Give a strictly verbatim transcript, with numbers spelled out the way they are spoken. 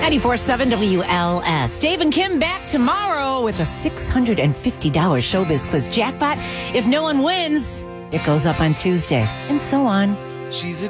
ninety-four point seven W L S. Dave and Kim back tomorrow with a six hundred fifty dollars Showbiz Quiz jackpot. If no one wins, it goes up on Tuesday, and so on. She's a